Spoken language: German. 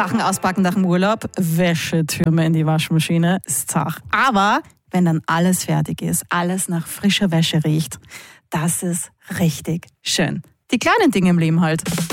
Sachen auspacken nach dem Urlaub, Wäschetürme in die Waschmaschine, ist zach. Aber wenn dann alles fertig ist, alles nach frischer Wäsche riecht, das ist richtig schön. Die kleinen Dinge im Leben halt.